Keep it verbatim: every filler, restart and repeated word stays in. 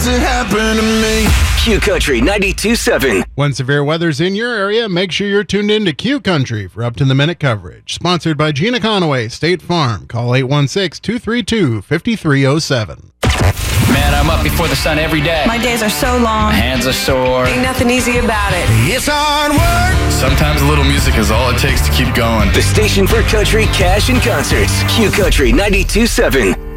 It happened to me. Q Country ninety-two point seven. When severe weather's in your area, make sure you're tuned in to Q Country for up-to-the-minute coverage. Sponsored by Gina Conaway, State Farm. Call eight one six, two three two, five three zero seven. Man, I'm up before the sun every day. My days are so long. My hands are sore. Ain't nothing easy about it. It's hard work. Sometimes a little music is all it takes to keep going. The station for country, cash, and concerts. Q Country ninety-two point seven.